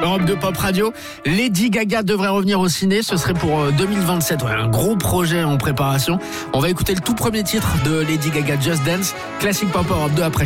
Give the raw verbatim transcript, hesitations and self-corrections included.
Europe deux Pop Radio. Lady Gaga devrait revenir au ciné. Ce serait pour deux mille vingt-sept. Ouais, un gros projet en préparation. On va écouter le tout premier titre de Lady Gaga, Just Dance. Classique Pop Europe deux après.